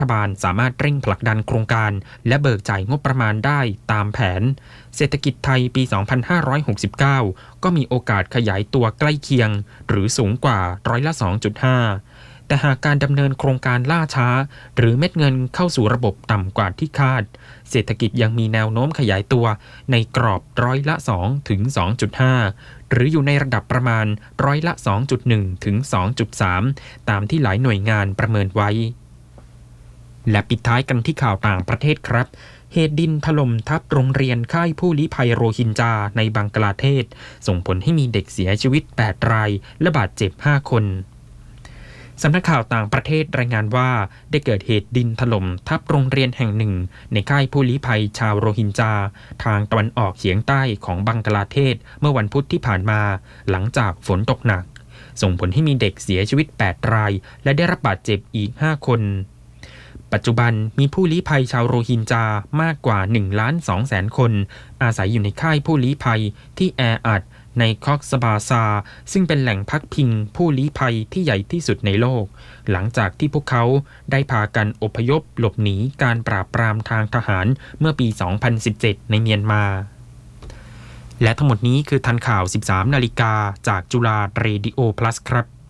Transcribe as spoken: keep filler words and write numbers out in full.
รัฐบาลสามารถเร่งผลักดันโครงการและเบิกจ่ายงบประมาณได้ตามแผนเศรษฐกิจไทยปี สองพันห้าร้อยหกสิบเก้า ก็มีโอกาสขยายตัวใกล้เคียงหรือสูงกว่าร้อยละ สองจุดห้า แต่หากการดำเนินโครงการล่าช้าหรือเม็ดเงินเข้าสู่ระบบต่ำกว่าที่คาดเศรษฐกิจยังมีแนวโน้มขยายตัวในกรอบร้อยละ สองถึงสองจุดห้า หรืออยู่ในระดับประมาณร้อยละ สองจุดหนึ่ง ถึง สองจุดสาม ตามที่หลายหน่วยงานประเมินไว้และปิดท้ายกันที่ข่าวต่างประเทศครับเหตุดินถล่มทับโรงเรียนค่ายผู้ลี้ภัยโรฮิงญาในบังกลาเทศส่งผลให้มีเด็กเสียชีวิตแปดรายและบาดเจ็บห้าคนสำนักข่าวต่างประเทศรายงานว่าได้เกิดเหตุดินถล่มทับโรงเรียนแห่งหนึ่งในค่ายผู้ลี้ภัยชาวโรฮิงญาทางตะวันออกเฉียงใต้ของบังกลาเทศเมื่อวันพุธที่ผ่านมาหลังจากฝนตกหนักส่งผลให้มีเด็กเสียชีวิตแปดรายและได้รับบาดเจ็บอีกห้าคนปัจจุบันมีผู้ลี้ภัยชาวโรฮิงญามากกว่า หนึ่งล้านสองแสน คนอาศัยอยู่ในค่ายผู้ลี้ภัยที่แออัดในคอกสบาซาซึ่งเป็นแหล่งพักพิงผู้ลี้ภัยที่ใหญ่ที่สุดในโลกหลังจากที่พวกเขาได้พากันอพยพหลบหนีการปราบปรามทางทหารเมื่อปี สองพันสิบเจ็ด ในเมียนมาและทั้งหมดนี้คือทันข่าว สิบสามนาฬิกาจากจุฬาเรดิโอพลัสครับ